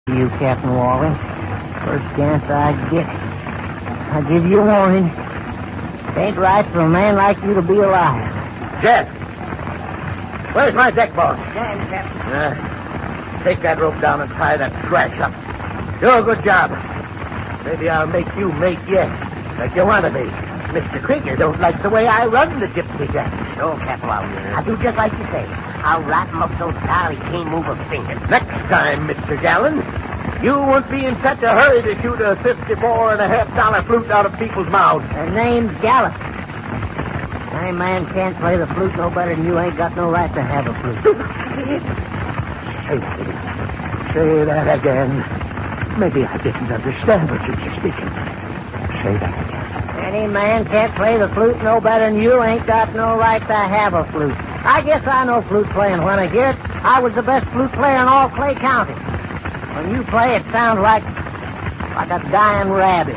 You, Captain Wally. First chance I get. I give you a warning. It ain't right for a man like you to be alive. Jeff! Where's my deck boss? Stand, Captain. Take that rope down and tie that trash up. Do a good job. Maybe I'll make you mate yet, like you want to be. Mr. Krieger don't like the way I run the gypsy jack. Sure, Captain Wally. I'll do just like you say. I'll wrap him up so tight he can't move a finger. Next time, Mr. Gallen, you won't be in such a hurry to shoot a $54.50 flute out of people's mouths. Her name's Gallup. Any man can't play the flute no better than you. Ain't got no right to have a flute. Say that again. Maybe I didn't understand what you were speaking. Say that again. Any man can't play the flute no better than you. Ain't got no right to have a flute. I guess I know flute playing when I hear it. I was the best flute player in all Clay County. When you play, it sounds like a dying rabbit.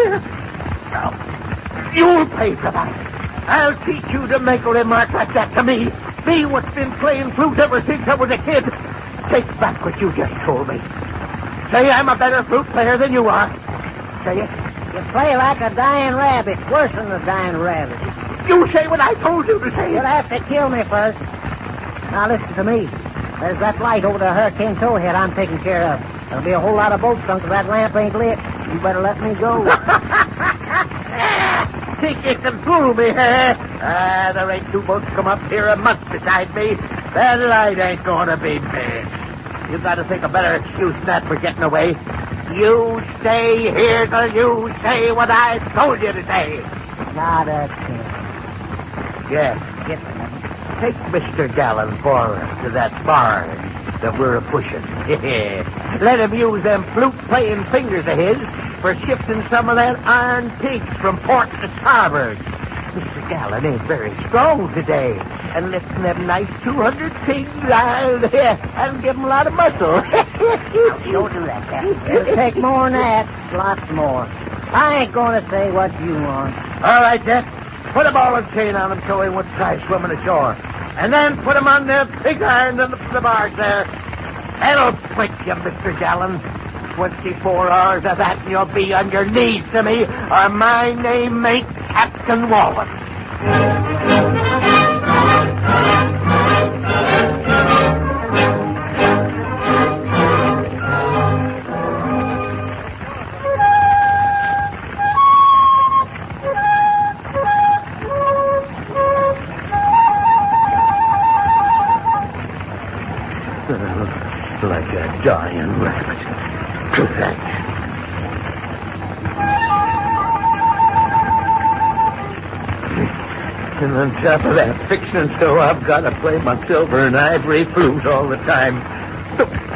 Now, you'll pay for that. I'll teach you to make a remark like that to me. Me what's been playing flute ever since I was a kid. Take back what you just told me. Say I'm a better flute player than you are. Say it. You play like a dying rabbit, worse than a dying rabbit. You say what I told you to say. You'll have to kill me first. Now listen to me. There's that light over the Hurricane Towhead I'm taking care of. There'll be a whole lot of boats sunk if that lamp ain't lit. You better let me go. Think you can fool me, huh? There ain't two boats come up here a month beside me. That light ain't gonna be me. You gotta think a better excuse than that for getting away. You stay here till you say what I told you to say. Not a chance. Yes. Take Mr. Gallen for us to that barn that we're a-pushing. Let him use them flute-playing fingers of his for shifting some of that iron pigs from port to starboard. Mr. Gallen ain't very strong today, and lifting them nice 200 pigs, I'll give him a lot of muscle. Don't do that, Captain. It'll take more than that. Lots more. I ain't going to say what you want. All right, Jack. Put a ball and chain on him so he won't try swimming ashore. And then put him on the pig irons and the bars there. That'll quit you, Mr. Gallen. 24 hours of that and you'll be on your knees to me, or my name ain't Captain Wallace. Like a dying rabbit. And on top of that, fixing so I've got to play my silver and ivory flute all the time.